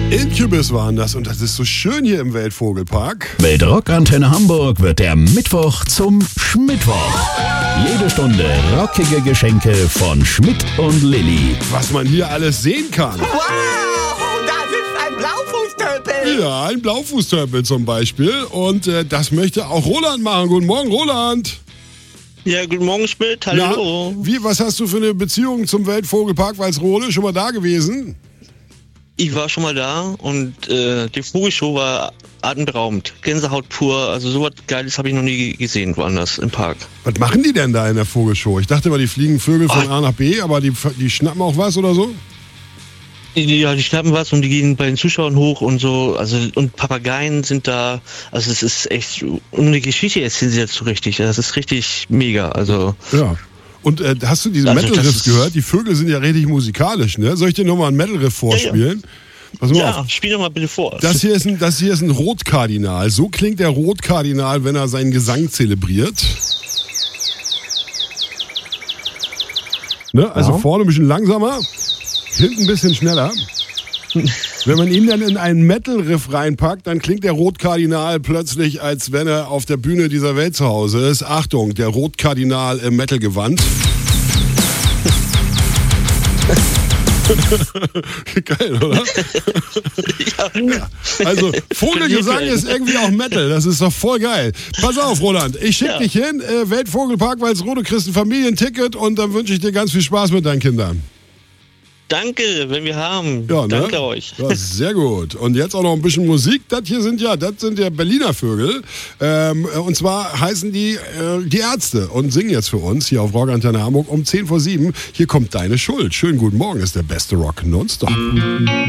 Incubus waren das und das ist so schön hier im Weltvogelpark. Mit Rockantenne Hamburg wird der Mittwoch zum Schmittwoch. Jede Stunde rockige Geschenke von Schmidt und Lilly. Was man hier alles sehen kann. Wow, das ist ein Blaufußtölpel. Ja, ein Blaufußtölpel zum Beispiel. Und das möchte auch Roland machen. Guten Morgen, Roland. Ja, guten Morgen, Schmidt. Hallo. Na, was hast du für eine Beziehung zum Weltvogelpark Walsrode? Schon mal da gewesen? Ich war schon mal da und die Vogelshow war atemberaubend. Gänsehaut pur. Also sowas Geiles habe ich noch nie gesehen woanders im Park. Was machen die denn da in der Vogelshow? Ich dachte mal, die fliegen Vögel von A nach B, aber die schnappen auch was oder so? Ja, die schnappen was und die gehen bei den Zuschauern hoch und so. Also und Papageien sind da. Also es ist echt. Und eine Geschichte erzählen sie dazu richtig. Das ist richtig mega. Also. Ja. Und hast du diese Metal-Riffs gehört? Die Vögel sind ja richtig musikalisch, ne? Soll ich dir nochmal einen Metal-Riff vorspielen? Ja. Pass mal auf. Spiel doch mal bitte vor. Das hier ist ein Rotkardinal. So klingt der Rotkardinal, wenn er seinen Gesang zelebriert. Ne? Also vorne ein bisschen langsamer, hinten ein bisschen schneller. Wenn man ihn dann in einen Metal-Riff reinpackt, dann klingt der Rotkardinal plötzlich, als wenn er auf der Bühne dieser Welt zu Hause ist. Achtung, der Rotkardinal im Metal-Gewand. Geil, oder? Ja. Also Vogelgesang ist irgendwie auch Metal, das ist doch voll geil. Pass auf, Roland, ich schicke dich hin, Weltvogelpark Walsrode, kriegst ein Familienticket und dann wünsche ich dir ganz viel Spaß mit deinen Kindern. Danke, wenn wir haben. Ja, ne? Danke euch. Ja, sehr gut. Und jetzt auch noch ein bisschen Musik. Das sind ja Berliner Vögel. Und zwar heißen die Ärzte und singen jetzt für uns hier auf Rockantenne Hamburg um 6:50. Hier kommt Deine Schuld. Schönen guten Morgen, ist der beste Rock nonstop.